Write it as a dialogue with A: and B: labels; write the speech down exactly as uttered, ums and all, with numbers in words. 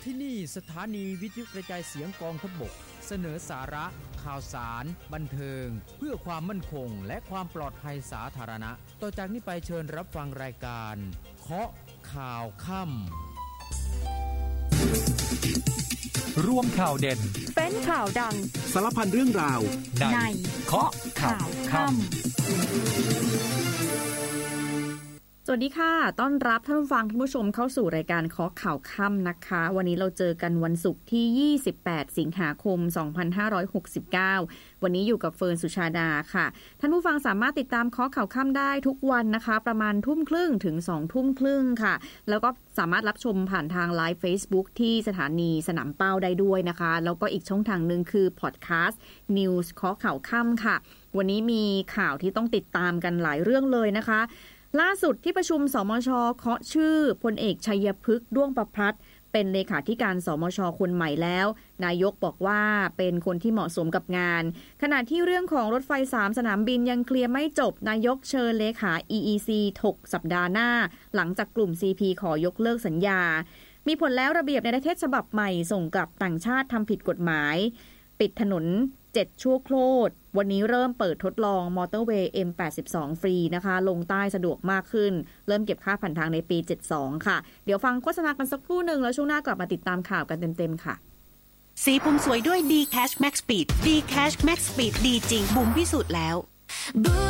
A: ที่นี่สถานีวิทยุกระจายเสียงกองทัพบกเสนอสาระข่าวสารบันเทิงเพื่อความมั่นคงและความปลอดภัยสาธารณะต่อจากนี้ไปเชิญรับฟังรายการเคาะข่าวค่
B: ำร่วมข่าวเด่น
C: เป็นข่าวดัง
D: สารพันเรื่องราว
B: ในเคาะข่าวค่ำ
C: สวัสดีค่ะต้อนรับท่านผู้ฟังท่านผู้ชมเข้าสู่รายการเคาะข่าวค่ำนะคะวันนี้เราเจอกันวันศุกร์ที่ยี่สิบแปดสิงหาคมสองพันห้าร้อยหกสิบเก้าวันนี้อยู่กับเฟิร์นสุชาดาค่ะท่านผู้ฟังสามารถติดตามเคาะข่าวค่ำได้ทุกวันนะคะประมาณทุ่มครึ่งถึงสองทุ่มครึ่งค่ะแล้วก็สามารถรับชมผ่านทางไลฟ์ Facebook ที่สถานีสนามเป้าได้ด้วยนะคะแล้วก็อีกช่องทางนึงคือพอดแคสต์ News เคาะข่าวค่ำค่ะวันนี้มีข่าวที่ต้องติดตามกันหลายเรื่องเลยนะคะล่าสุดที่ประชุมสมช.เคาะชื่อพลเอกชัยพฤกษ์ด้วงประพลัดเป็นเลขาธิการสมช.คนใหม่แล้วนายกบอกว่าเป็นคนที่เหมาะสมกับงานขณะที่เรื่องของรถไฟสามสนามบินยังเคลียร์ไม่จบนายกเชิญเลขา อี อี ซี ถกสัปดาห์หน้าหลังจากกลุ่ม ซี พี ขอยกเลิกสัญญามีผลแล้วระเบียบในประเทศฉบับใหม่ส่งกลับต่างชาติทำผิดกฎหมายปิดถนนเจ็ดชั่วโคตรวันนี้เริ่มเปิดทดลองมอเตอร์เวย์ เอ็ม แปดสิบสอง ฟรีนะคะลงใต้สะดวกมากขึ้นเริ่มเก็บค่าผ่านทางในปีเจ็ดสิบสองค่ะเดี๋ยวฟังโฆษณากันสักครู่นึงแล้วช่วงหน้ากลับมาติดตามข่าวกันเต็มๆค่ะ
E: สีผมสวยด้วย D Cash Max Speed D Cash Max Speed ดีจริงบุ๋มพิสูจน์แล้ว